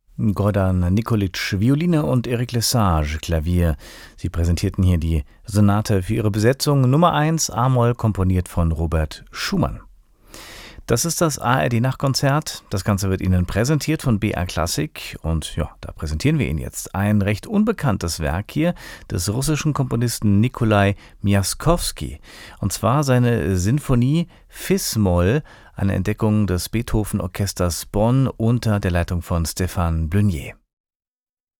Gordan Nikolic Violine und Eric Lesage Klavier. Sie präsentierten hier die Sonate für ihre Besetzung Nummer 1 A-Moll, komponiert von Robert Schumann. Das ist das ARD-Nachtkonzert. Das Ganze wird Ihnen präsentiert von BR Klassik. Und ja, da präsentieren wir Ihnen jetzt ein recht unbekanntes Werk hier des russischen Komponisten Nikolai Miaskowski. Und zwar seine Sinfonie Fis-Moll, eine Entdeckung des Beethoven-Orchesters Bonn unter der Leitung von Stéphane Blunier.